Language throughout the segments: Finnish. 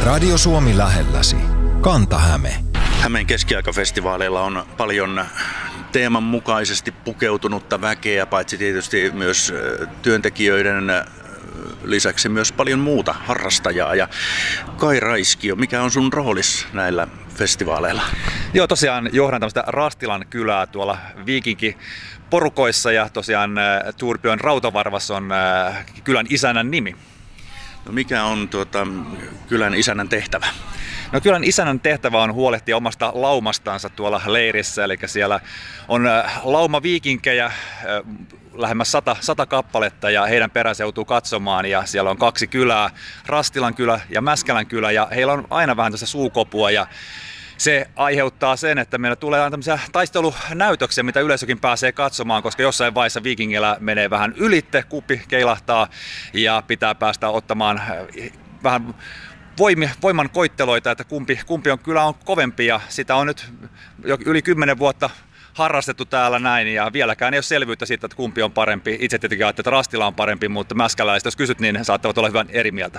Radio Suomi lähelläsi. Kanta-Häme. Hämeen keskiaikafestivaaleilla on paljon teeman mukaisesti pukeutunutta väkeä, paitsi tietysti myös työntekijöiden lisäksi myös paljon muuta harrastajaa. Ja Kai Raiskio, mikä on sun roolis näillä festivaaleilla? Joo, tosiaan johdan tämmöistä Rastilan kylää tuolla viikinkiporukoissa ja tosiaan Torbjörn Rautavarvas on kylän isännän nimi. No mikä on kylän isännän tehtävä? No kylän isännän tehtävä on huolehtia omasta laumastansa tuolla leirissä, eli siellä on lauma viikinkejä, lähemmäs 100 kappaletta ja heidän peränsä joutuu katsomaan ja siellä on 2 kylää, Rastilan kylä ja Mäskälän kylä ja heillä on aina vähän tässä suukopua ja se aiheuttaa sen, että meillä tulee aina tämmöisiä taistelunäytöksiä, mitä yleisökin pääsee katsomaan, koska jossain vaiheessa viikingillä menee vähän ylitte, kuppi keilahtaa ja pitää päästä ottamaan vähän voiman koitteloita, että kumpi on kyllä on kovempi ja sitä on nyt jo yli 10 vuotta harrastettu täällä näin ja vieläkään ei ole selvyyttä siitä, että kumpi on parempi. Itse tietenkin ajattelin, että Rastila on parempi, mutta mäskäläiset, jos kysyt, niin saattavat olla hyvän eri mieltä.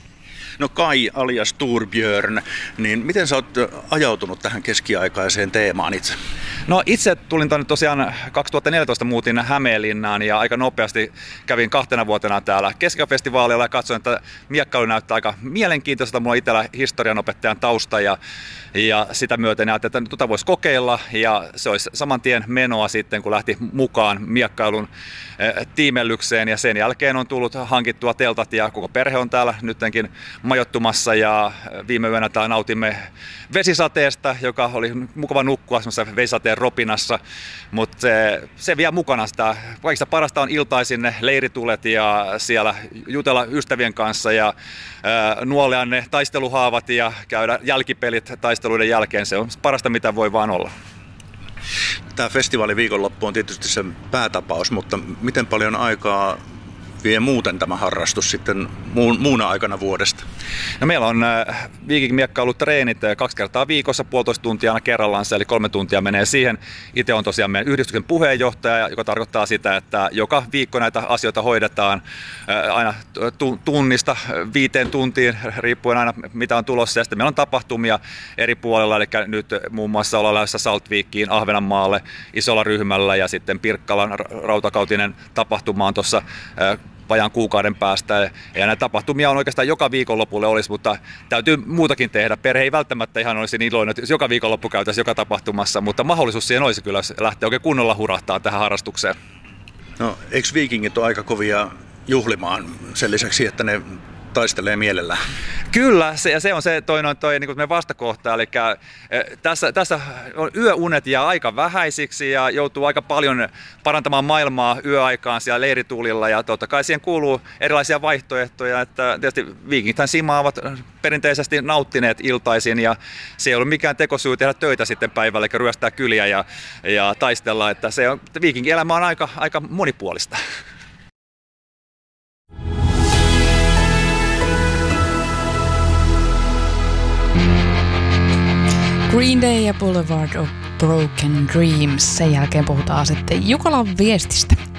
No Kai alias Torbjörn, niin miten sä oot ajautunut tähän keskiaikaiseen teemaan itse? No itse tulin tänne tosiaan 2014 muutin Hämeenlinnaan ja aika nopeasti kävin 2 vuotena täällä keskiaikafestivaalilla ja katsoin, että miekkailu näyttää aika mielenkiintoiselta. Mulla on itsellä historianopettajan tausta ja sitä myöten ajattelin, että tuota voisi kokeilla ja se olisi saman tien menoa sitten, kun lähti mukaan miekkailun tiimellykseen ja sen jälkeen on tullut hankittua teltat ja koko perhe on täällä nyttenkin majoittumassa ja viime yönä täällä nautimme vesisateesta, joka oli mukava nukkua semmoisessa vesisateen ropinassa, mutta se vie mukana sitä. Kaikista parasta on iltaisin ne leiritulet ja siellä jutella ystävien kanssa ja nuolea ne taisteluhaavat ja käydä jälkipelit taisteluiden jälkeen. Se on parasta, mitä voi vaan olla. Tämä festivaaliviikonloppu on tietysti se päätapaus, mutta miten paljon aikaa vie muuten tämä harrastus sitten muuna aikana vuodesta? No meillä on viikinkimiekkailutreenit 2 kertaa viikossa, 1,5 tuntia aina kerrallaan, eli 3 tuntia menee siihen. Itse on tosiaan meidän yhdistyksen puheenjohtaja, joka tarkoittaa sitä, että joka viikko näitä asioita hoidetaan aina tunnista 5 tuntiin, riippuen aina mitä on tulossa. Ja sitten meillä on tapahtumia eri puolilla, eli nyt muun muassa ollaan lähdössä Saltviikkiin, Ahvenanmaalle isolla ryhmällä ja sitten Pirkkalan rautakautinen tapahtuma on tuossa vajaan kuukauden päästä. Ja näitä tapahtumia on oikeastaan joka viikonlopulle olisi, mutta täytyy muutakin tehdä. Perhe ei välttämättä ihan olisi niin iloinen, että joka viikonloppu käytäisiin joka tapahtumassa, mutta mahdollisuus siihen olisi kyllä lähteä oikein kunnolla hurahtaa tähän harrastukseen. No, eikö viikingit ole aika kovia juhlimaan sen lisäksi, että ne taistelee mielellään? Kyllä, se on se toi niin kuin meidän vastakohta, eli tässä on yöunet jää aika vähäisiksi ja joutuu aika paljon parantamaan maailmaa yöaikaan siellä leirituulilla ja totta kai siihen kuuluu erilaisia vaihtoehtoja, että tietysti viikingithän simaavat perinteisesti nauttineet iltaisin ja se ei ollut mikään tekosyy tehdä töitä sitten päivällä, eli ryöstää kyliä ja taistella, että viikinkielämä on aika monipuolista. Green Day ja Boulevard of Broken Dreams. Sen jälkeen puhutaan sitten Jukolan viestistä.